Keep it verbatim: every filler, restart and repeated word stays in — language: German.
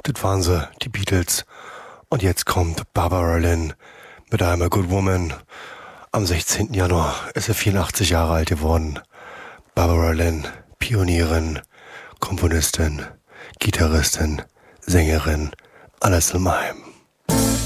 das waren sie, die Beatles. Und jetzt kommt Barbara Lynn mit I'm a Good Woman. Am sechzehnten Januar ist sie vierundachtzig Jahre alt geworden. Barbara Lynn, Pionierin, Komponistin, Gitarristin, Sängerin, alles in einem.